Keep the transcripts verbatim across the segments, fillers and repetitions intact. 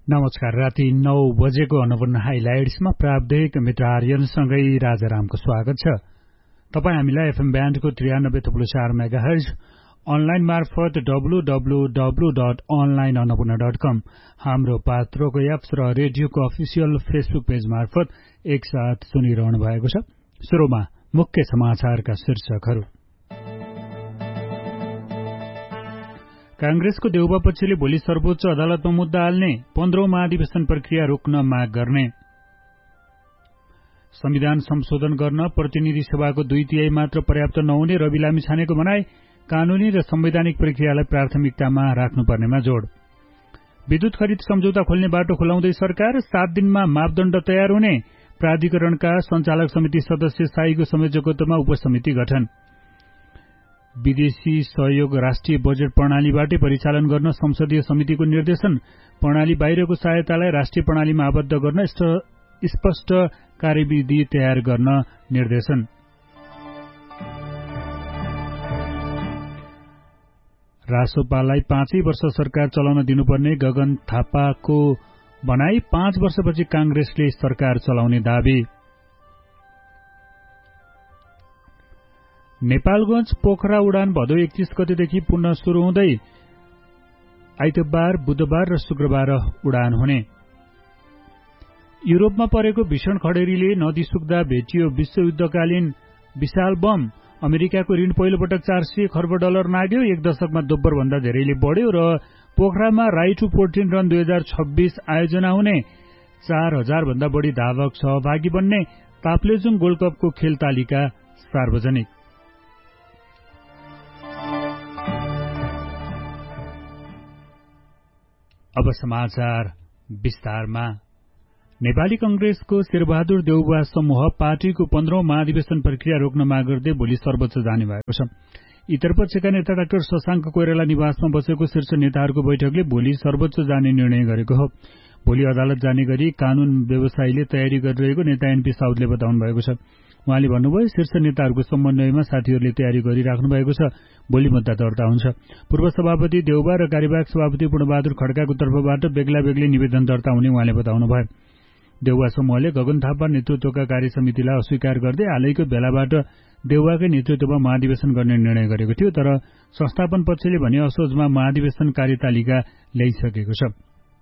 नमस्कार। राति नौ बजेको अन्नपूर्ण हाइलाइट्समा प्राविधिक मित्र आर्यनसँगै राजारामको स्वागत छ। तपाई हामीलाई एफएम ब्यान्डको त्रियानब्बे थुप्रो चार मेगाहर्ज, अनलाइन मार्फत W W W dot online Annapurna dot कम, हाम्रो पात्रोको एप्स र रेडियोको अफिसियल फेसबुक पेज मार्फत एकसाथ सुनिरहनु भएको छ। सुरुमा मुख्य समाचारका शीर्षकहरू। कांग्रेसको देउबा पक्षले भोलि सर्वोच्च अदालतमा मुद्दा हाल्ने, पन्ध्रौं महाधिवेशन प्रक्रिया रोक्न माग गर्ने, संविधान संशोधन गर्न प्रतिनिधि सभाको दुई तिहाई मात्र पर्याप्त नहुने रवि लामिछानेको भनाई, कानूनी र संवैधानिक प्रक्रियालाई प्राथमिकतामा राख्नुपर्नेमा जोड़, विद्युत खरिद सम्झौता खोल्ने बाटो खुलाउँदै सरकार, सात दिनमा मापदण्ड तयार हुने, प्राधिकरणका सञ्चालक समिति सदस्य शाहीको संयोजकत्वमा उपसमिति गठन, विदेशी सहयोग राष्ट्रिय बजेट प्रणालीबाटै परिचालन गर्न संसदीय समितिको निर्देशन, प्रणाली बाहिरको सहायतालाई राष्ट्रिय प्रणालीमा आबद्ध गर्न स्पष्ट कार्यविधि तयार गर्न निर्देशन। रासोपालाई पाँचै वर्ष सरकार चलाउन दिनुपर्ने गगन थापाको भनाई, पाँच वर्षपछि कांग्रेसले सरकार चलाउने दावी। नेपालगंज पोखरा उडान भदौ एकतीस गतेदेखि पुनः शुरू हुँदै आइतबार, बुधबार र शुक्रबार उडान हुने। युरोपमा परेको भीषण खडेरीले नदी सुक्दा भेटियो विश्वयुद्धकालीन विशाल बम। अमेरिकाको ऋण पहिलो पटक चार सय खर्ब डलर नाग्यो, एक दशकमा दोब्बर भन्दा धेरैले बढ्यो र पोखरामा राइट टु फोर्टिन रन दुई हजार छब्बीस आयोजना हुने। चार हजार भन्दा बढ़ी धावक सहभागी बन्ने। ताप्लेजुङ गोल्ड कपको खेल तालिका सार्वजनिक। अब समाचार विस्तारमा। नेपाली कंग्रेसको शेरबहादुर देउबा समूह पार्टीको पन्ध्रौं महाधिवेशन प्रक्रिया रोक्न माग गर्दै भोलि सर्वोच्च जाने भएको छ। इतरपक्षका नेता डाक्टर शशाङ्क कोइराला निवासमा बसेको शीर्ष नेताहरूको बैठकले भोलि सर्वोच्च जाने निर्णय गरेको हो। भोलि अदालत जाने गरी कानून व्यवसायीले तयारी गरिरहेको नेता एनपी साउदले बताउनु भएको छ। उहाँले भन्नुभयो, शीर्ष नेताहरूको समन्वयमा साथीहरूले तयारी गरिराख्नु भएको छ। भोलि मुद्दा दर्ता हुन्छ। पूर्व सभापति देउबा र कार्यवाहक सभापति पूर्णबहादुर खड्काको तर्फबाट बेग्ला बेग्लै निवेदन दर्ता हुने उहाँले बताउनु भयो। देउबा समूहले गगन थापा नेतृत्वका कार्यसमितिलाई अस्वीकार गर्दै हालैको बेलाबाट देउबाकै नेतृत्वमा महाधिवेशन गर्ने निर्णय गरेको थियो। तर संस्थापन पक्षले भने असोजमा महाधिवेशन कार्यतालिका ल्याइसकेको छ।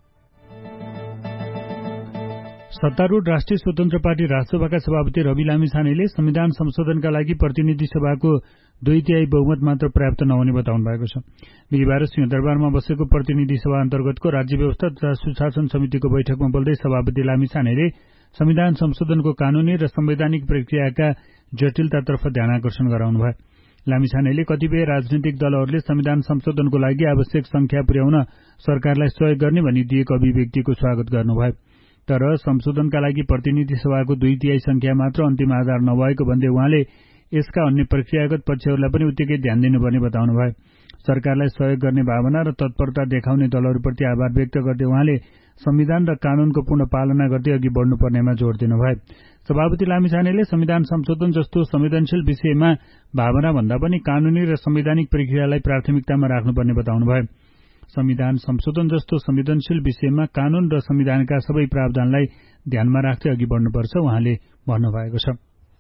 सत्तारूढ़ राष्ट्रिय स्वतन्त्र पार्टी राष्ट्रसभाका सभापति रवि लामिछानेले संविधान संशोधनका लागि प्रतिनिधि सभाको दुई तिहाई बहुमत मात्र पर्याप्त नहुने बताउनु भएको छ। बिहिबार सिंहदरबारमा बसेको प्रतिनिधि सभा अन्तर्गतको राज्य व्यवस्था तथा सुशासन समितिको बैठकमा बोल्दै सभापति लामिछानेले संविधान संशोधनको कानूनी र संवैधानिक प्रक्रियाका जटिलतातर्फ ध्यानाकर्षण गराउनु भयो। लामिछानेले कतिपय राजनीतिक दलहरूले संविधान संशोधनको लागि आवश्यक संख्या पुर्याउन सरकारलाई सहयोग गर्ने भनी दिएको अभिव्यक्तिको स्वागत गर्नुभयो। तर संशोधनका लागि प्रतिनिधि सभाको दुई तिहाई संख्या मात्र अन्तिम आधार नभएको भन्दै उहाँले यसका अन्य प्रक्रियागत पक्षहरूलाई पनि उत्तिकै ध्यान दिनुपर्ने बताउनु भयो। सरकारलाई सहयोग गर्ने भावना र तत्परता देखाउने दलहरूप्रति आभार व्यक्त गर्दै उहाँले संविधान र कानूनको पूर्ण पालना गर्दै अघि बढ्नुपर्नेमा जोड़ दिनुभयो। सभापति लामिछानेले संविधान संशोधन जस्तो संवेदनशील विषयमा भावना भन्दा पनि कानूनी र संवैधानिक प्रक्रियालाई प्राथमिकतामा राख्नुपर्ने बताउनु भयो। संविधान संशोधन जस्तो संवेदनशील विषयमा कानून र संविधानका सबै प्रावधानलाई ध्यानमा राख्दै अघि बढ्नुपर्छ उहाँले भन्नुभएको छ।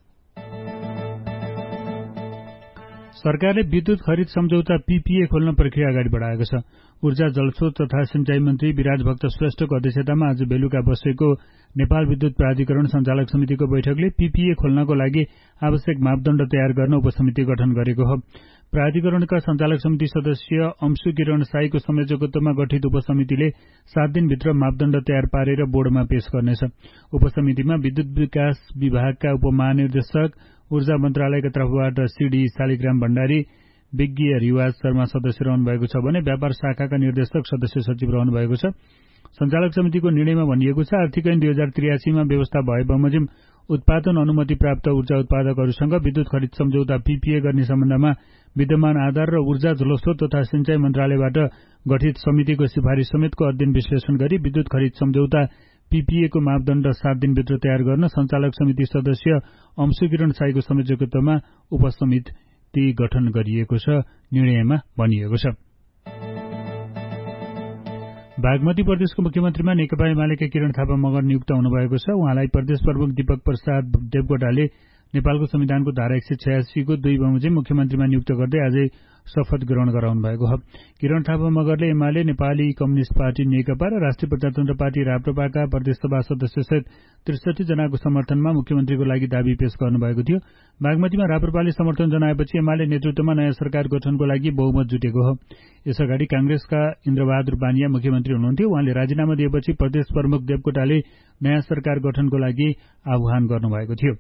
सरकारले विद्युत खरिद सम्झौता पीपीए खोल्न प्रक्रिया अगाडि बढाएको छ। ऊर्जा जलस्रोत तथा सिंचाई मन्त्री विराज भक्त श्रेष्ठको अध्यक्षतामा आज बेलुका बसेको नेपाल विद्युत प्राधिकरण सञ्चालक समितिको बैठकले पीपीए खोल्नको लागि आवश्यक मापदण्ड तयार गर्न उपसमिति गठन गरेको हो। प्राधिकरणका सञ्चालक समिति सदस्य अंशु किरण साईको संयोजकत्वमा गठित उपसमितिले सात दिनभित्र मापदण्ड तयार पारेर बोर्डमा पेश गर्नेछ। उपसमितिमा विद्युत विकास विभागका उपमहानिर्देशक, ऊर्जा मन्त्रालयका तर्फबाट सीडी शालिग्राम भण्डारी, विज्ञ रिवाज शर्मा सदस्य रहनु भएको छ भने व्यापार शाखाका निर्देशक सदस्य सचिव रहनु भएको छ। सञ्चालक समितिको निर्णयमा भनिएको छ, आर्थिक ऐन दुई हजार त्रियासीमा व्यवस्था भए बमोजिम उत्पादन अनुमति प्राप्त ऊर्जा उत्पादकहरूसँग विद्युत खरिद सम्झौता पीपीए गर्ने सम्बन्धमा विद्यमान आधार र ऊर्जा जलस्रोत तथा सिंचाई मन्त्रालयबाट गठित समितिको सिफारिस समेतको अध्ययन विश्लेषण गरी विद्युत खरिद सम्झौता पीपीए को मापदण्ड सात दिनभित्र तयार गर्न सञ्चालक समिति सदस्य अंशु किरण साईको संयोजकत्वमा उपसमिति गठन गरिएको छ, निर्णयमा भनिएको छ। बागमती प्रदेशको मुख्यमन्त्रीमा नेकपा एमालेका किरण थापा मगर नियुक्त हुनुभएको छ। उहाँलाई प्रदेश प्रमुख दीपक प्रसाद देवकोटाले नेपालको संविधानको धारा एक सय छयासीको दुई बमोजिम मुख्यमन्त्रीमा नियुक्त गर्दै आजै शपथ ग्रहण गराउनु भएको हो। किरण थापा मगरले एमाले, नेपाली कम्युनिष्ट पार्टी नेकपा र राष्ट्रिय प्रजातन्त्र पार्टी राप्रपाका प्रदेशसभा सदस्यसहित त्रिसठी जनाको समर्थनमा मुख्यमन्त्रीको लागि दावी पेश गर्नुभएको थियो। बागमतीमा राप्रपाले समर्थन जनाएपछि एमाले नेतृत्वमा नयाँ सरकार गठनको लागि बहुमत जुटेको हो। यसअगाडि कांग्रेसका इन्द्रबहादुर बानिया मुख्यमन्त्री हुनुहुन्थ्यो। उहाँले राजीनामा दिएपछि प्रदेश प्रमुख देवकोटाले नयाँ सरकार गठनको लागि आह्वान गर्नुभएको थियो।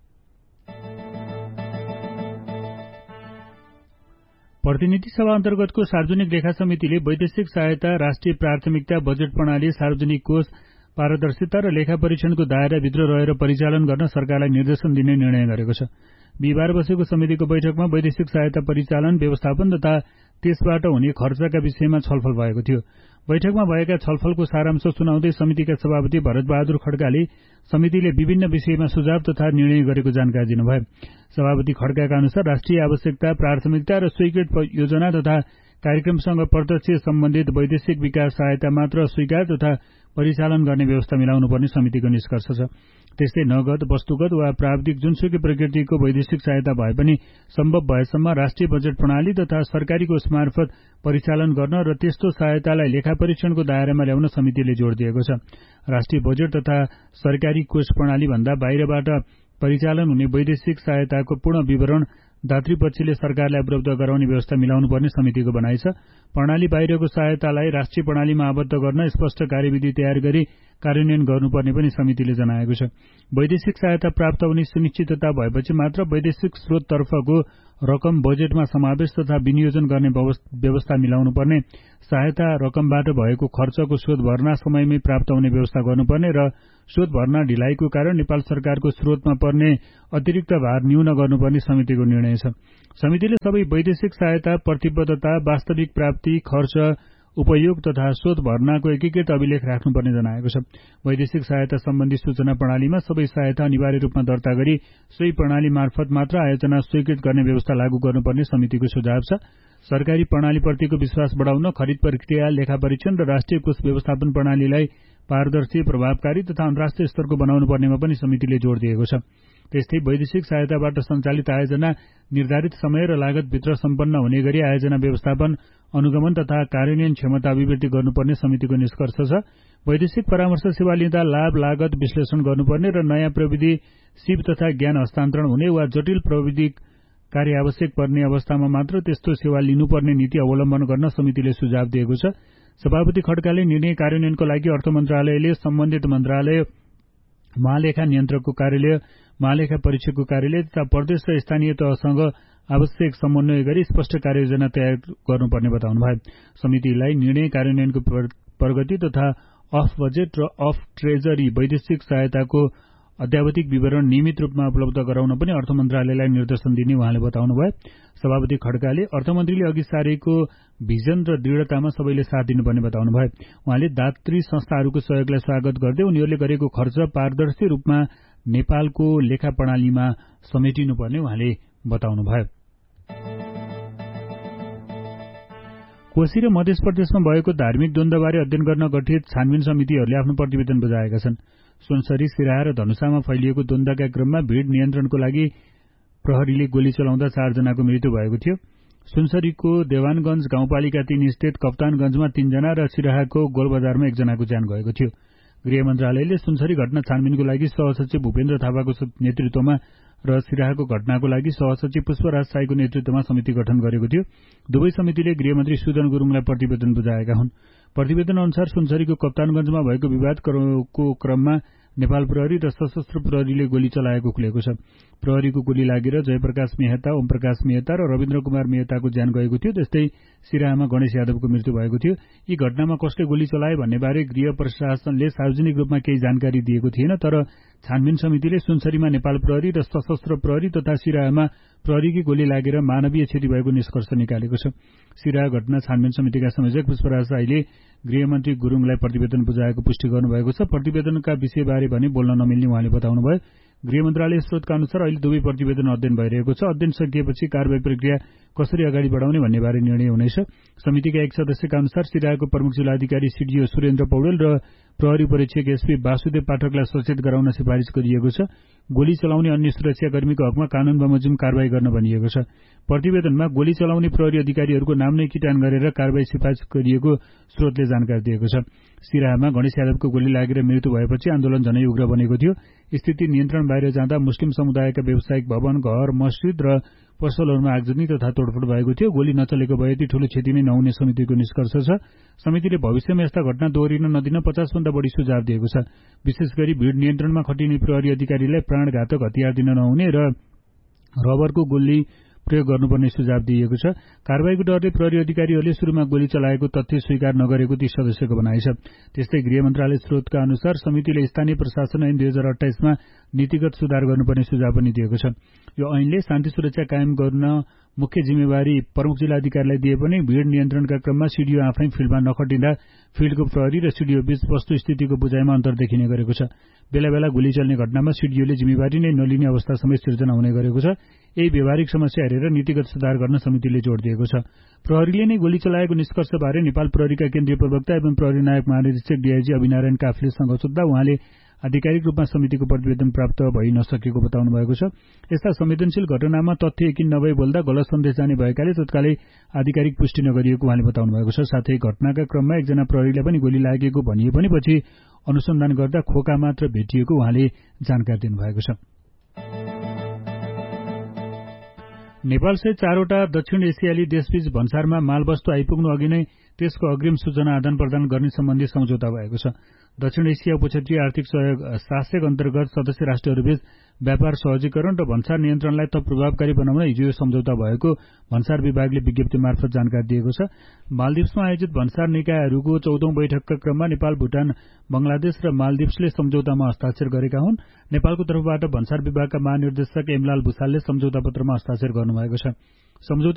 प्रतिनिधि सभा अन्तर्गतको सार्वजनिक लेखा समितिले वैदेशिक सहायता, राष्ट्रिय प्राथमिकता, बजेट प्रणाली, सार्वजनिक कोष, पारदर्शिता र लेखा परीक्षणको दायराभित्र रहेर परिचालन गर्न सरकारलाई निर्देशन दिने निर्णय गरेको छ। बिहिबार बसेको समितिको बैठकमा वैदेशिक सहायता परिचालन, व्यवस्थापन तथा त्यसबाट हुने खर्चका विषयमा छलफल भएको थियो। बैठकमा भएका छलफलको सारांश सुनाउँदै समितिका सभापति भरतबहादुर खड्काले समितिले विभिन्न विषयमा सुझाव तथा निर्णय गरेको जानकारी दिनुभयो। सभापति खड्काका अनुसार राष्ट्रिय आवश्यकता, प्राथमिकता र स्वीकृत योजना तथा कार्यक्रमसँग प्रत्यक्ष सम्बन्धित वैदेशिक विकास सहायता मात्र स्वीकार तथा परिचालन गर्ने व्यवस्था मिलाउनुपर्ने समितिको निष्कर्ष छ। त्यस्तै नगद, वस्तुगत वा प्राविधिक जुनसुकै प्रकृतिको वैदेशिक सहायता भए पनि सम्भव भएसम्म राष्ट्रिय बजेट प्रणाली तथा सरकारी कोष मार्फत परिचालन गर्न र त्यस्तो सहायतालाई लेखा परीक्षणको दायरामा ल्याउन समितिले जोड़ दिएको छ। राष्ट्रिय बजेट तथा सरकारी कोष प्रणाली भन्दा बाहिरबाट परिचालन हुने वैदेशिक सहायताको पूर्ण विवरण दातृपक्षले सरकारलाई उपलब्ध गराउने व्यवस्था मिलाउनुपर्ने समितिको भनाइ छ। प्रणाली बाहिरको सहायतालाई राष्ट्रिय प्रणालीमा आबद्ध गर्न स्पष्ट कार्यविधि तयार गरी कार्यान्वयन गर्नुपर्ने पनि समितिले जनाएको छ। वैदेशिक सहायता प्राप्त हुने सुनिश्चितता भएपछि मात्र वैदेशिक स्रोततर्फको रकम बजेटमा समावेश तथा विनियोजन गर्ने व्यवस्था मिलाउनुपर्ने, सहायता रकमबाट भएको खर्चको स्रोत भर्ना समयमै प्राप्त हुने व्यवस्था गर्नुपर्ने र स्रोत भर्ना ढिलाइको कारण नेपाल सरकारको स्रोतमा पर्ने अतिरिक्त भार न्यून गर्नुपर्ने समितिको निर्णय छ। समितिले सबै वैदेशिक सहायता, प्रतिबद्धता, वास्तविक प्राप्ति, खर्च, उपयोग तथा स्रोत भर्नाको एकीकृत अभिलेख राख्नुपर्ने जनाएको छ। वैदेशिक सहायता सम्बन्धी सूचना प्रणालीमा सबै सहायता अनिवार्य रूपमा दर्ता गरी सोही प्रणाली मार्फत मात्र आयोजना स्वीकृत गर्ने व्यवस्था लागू गर्नुपर्ने समितिको सुझाव छ। सरकारी प्रणालीप्रतिको विश्वास बढाउन खरिद प्रक्रिया, लेखा परीक्षण र राष्ट्रिय कोष व्यवस्थापन प्रणालीलाई पारदर्शी, प्रभावकारी तथा अन्तर्राष्ट्रिय स्तरको बनाउनु पर्नेमा पनि समितिले जोड़ दिएको छ। त्यस्तै वैदेशिक सहायताबाट सञ्चालित आयोजना निर्धारित समय र लागतभित्र सम्पन्न हुने गरी आयोजना व्यवस्थापन, अनुगमन तथा कार्यान्वयन क्षमता अभिवृद्धि गर्नुपर्ने समितिको निष्कर्ष छ। वैदेशिक परामर्श सेवा लिँदा लाभ लागत विश्लेषण गर्नुपर्ने र नयाँ प्रविधि, सिप तथा ज्ञान हस्तान्तरण हुने वा जटिल प्रविधि कार्य आवश्यक पर्ने अवस्थामा मात्र त्यस्तो सेवा लिनुपर्ने नीति अवलम्बन गर्न समितिले सुझाव दिएको छ। सभापति खड्काले निर्णय कार्यान्वयनको लागि अर्थ मन्त्रालयले सम्बन्धित मन्त्रालय, महालेखा नियन्त्रकको कार्यालय, महालेखा परीक्षकको कार्यालय तथा प्रदेश र स्थानीय तहसँग आवश्यक समन्वय गरी स्पष्ट कार्ययोजना तयार गर्नुपर्ने बताउनुभयो। समितिलाई निर्णय कार्यान्वयनको प्रगति तथा अफ बजेट र अफ ट्रेजरी वैदेशिक सहायताको अध्यावधिक विवरण नियमित रूपमा उपलब्ध गराउन पनि अर्थ मन्त्रालयलाई निर्देशन दिने उहाँले बताउनुभयो। सभापति खड्काले अर्थमन्त्रीले अघि सारेको भिजन र दृढतामा सबैले साथ दिनुपर्ने बताउनुभयो। उहाँले दात्री संस्थाहरूको सहयोगलाई स्वागत गर्दै उनीहरूले गरेको खर्च पारदर्शी रूपमा नेपालको लेखा प्रणालीमा समेटिनुपर्ने उहाँले बताउनुभयो। कोशी र मध्य प्रदेशमा भएको धार्मिक द्वन्द्वबारे अध्ययन गर्न गठित छानबिन समितिहरूले आफ्नो प्रतिवेदन बुझाएका छन्। सुनसरी, सिराहा र धनुषामा फैलिएको द्वन्द्वका क्रममा भीड़ नियन्त्रणको लागि प्रहरीले गोली चलाउँदा चारजनाको मृत्यु भएको थियो। सुनसरीको देवानगंज गाउँपालिका तीन स्थित कप्तानगंजमा तीनजना र सिराहाको गोलबजारमा एकजनाको ज्यान गएको थियो। गृह मन्त्रालयले सुनसरी घटना छानबिनको लागि सहसचिव भूपेन्द्र थापाको नेतृत्वमा र सिराहाको घटनाको लागि सहसचिव पुष्पराज साईको नेतृत्वमा समिति गठन गरेको थियो। दुवै समितिले गृहमन्त्री सुदन गुरुङलाई प्रतिवेदन बुझाएका हुन्। प्रतिवेदन अनुसार सुनसरीको कप्तानगंजमा भएको विवादको क्रममा नेपाल प्रहरी र सशस्त्र प्रहरीले गोली चलाएको खुलेको छ। प्रहरीको गोली लागेर जयप्रकाश मेहता, ओमप्रकाश मेहता र रविन्द्र कुमार मेहताको ज्यान गएको थियो। त्यस्तै सिराहामा गणेश यादवको मृत्यु भएको थियो। यी घटनामा कसले गोली चलाए भन्नेबारे गृह प्रशासनले सार्वजनिक रूपमा केही जानकारी दिएको थिएन, तर छानबिन समितिले सुनसरीमा नेपाल प्रहरी र सशस्त्र प्रहरी तथा सिराहामा प्रहरीकी गोली लागेर मानवीय क्षति भएको निष्कर्ष निकालेको छ। सिराहा घटना छानबिन समितिका संयोजक पुष्पराज साईले गृहमन्त्री गुरुङलाई प्रतिवेदन बुझाएको पुष्टि गर्नुभएको छ। प्रतिवेदनका विषयबारे भने बोल्न नमिल्ने उहाँले बताउनुभयो। गृह मन्त्रालय स्रोतका अनुसार अहिले दुवै प्रतिवेदन अध्ययन भइरहेको छ। अध्ययन सकिएपछि कारबाही प्रक्रिया कसरी अगाडि बढाउने भन्ने बारे निर्णय हुनेछ। समितिका एक सदस्यका अनुसार सिराहाको प्रमुख जिल्लाधिकारी सीडीओ सुरेन्द्र पौडेल र प्रहरी परीक्षक एसपी वासुदेव पाठकलाई सचेत गराउन सिफारिस गरिएको छ। गोली चलाउने अन्य सुरक्षाकर्मीको हकमा कानून बमोजिम कारवाही गर्न भनिएको छ। प्रतिवेदनमा गोली चलाउने प्रहरी अधिकारीहरूको नाम नै किटान गरेर कारवाही सिफारिस गरिएको स्रोतले जानकारी दिएको छ। सिराहामा गणेश यादवको गोली लागेर मृत्यु भएपछि आन्दोलन झनै उग्र बनेको थियो। स्थिति नियन्त्रण बाहिर जाँदा मुस्लिम समुदायका व्यावसायिक भवन, घर, मस्जिद र पसलहरूमा आगजनी तथा तोडफोड भएको थियो। गोली नचलेको भए यति ठूलो क्षति नै नहुने समितिको निष्कर्ष छ। समितिले भविष्यमा यस्ता घटना दोहोरिन नदिन पचास भन्दा बढी सुझाव दिएको छ। विशेष गरी भीड़ नियन्त्रणमा खटिने प्रहरी अधिकारीलाई प्राणघातक हतियार दिन नहुने र रबरको गोली प्रयोग गर्नुपर्ने सुझाव दिइएको छ। कारबाहीको डरले प्रहरी अधिकारीहरूले सुरुमा गोली चलाएको तथ्य स्वीकार नगरेको ती सदस्यको भनाइ छ। त्यस्तै गृह मन्त्रालय स्रोतका अनुसार समितिले स्थानीय प्रशासन ऐन दुई हजार अठाइसमा नीतिगत सुधार गर्नुपर्ने सुझाव पनि दिएको छ। यो ऐनले शान्ति सुरक्षा कायम गर्न मुख्य जिम्मेवारी प्रमुख जिल्लाधिकारीलाई दिए पनि भीड़ नियन्त्रणका क्रममा सीडीओ आफै फिल्डमा नखटिँदा फिल्डको प्रहरी र सीडीओ बीच वस्तुस्थितिको बुझाइमा अन्तर देखिने गरेको छ। बेला बेला गोली चल्ने घटनामा सीडीओले जिम्मेवारी नै नलिने अवस्था समेत सिर्जना हुने गरेको छ। यही व्यवहारिक समस्या हेरेर नीतिगत सुधार गर्न समितिले जोड़ दिएको छ। प्रहरीले नै गोली चलाएको निष्कर्षबारे नेपाल प्रहरीका केन्द्रीय प्रवक्ता एवं प्रहरी नायक महानिरीक्षक डीआईजी अभिनारायण काफ्लेसँग सोध्दा उहाँले आधिकारिक रूपमा समितिको प्रतिवेदन प्राप्त भइ नसकेको बताउनु भएको छ। यस्ता संवेदनशील घटनामा तथ्य यकिन नभई बोल्दा गलत सन्देश जाने भएकाले तत्कालै आधिकारिक पुष्टि नगरिएको उहाँले बताउनु भएको छ। साथै घटनाका क्रममा एकजना प्रहरीलाई पनि गोली लागेको भनिए पनि पछि अनुसन्धान गर्दा खोका मात्र भेटिएको उहाँले जानकारी दिनुभएको छ। नेपालसहित चारवटा दक्षिण एसियाली देशबीच भन्सारमा मालवस्तु आइपुग्नु अघि नै त्यसको अग्रिम सूचना आदान प्रदान गर्ने सम्बन्धी सम्झौता भएको छ। दक्षिण एसिया उपक्षेत्रीय आर्थिक सहयोग शासक अन्तर्गत सदस्य राष्ट्रहरूबीच व्यापार सहजीकरण र भन्सार नियन्त्रणलाई थप प्रभावकारी बनाउन हिजो यो सम्झौता भएको भन्सार विभागले विज्ञप्ति मार्फत जानकारी दिएको छ। मालदिप्समा आयोजित भन्सार निकायहरूको चौधौं बैठकका क्रममा नेपाल, भूटान, बंगलादेश र मालदिप्सले सम्झौतामा हस्ताक्षर गरेका हुन्। नेपालको तर्फबाट भन्सार विभागका महानिर्देशक एमलाल भूषालले सम्झौता पत्रमा हस्ताक्षर गर्नुभएको छ। सम्झौता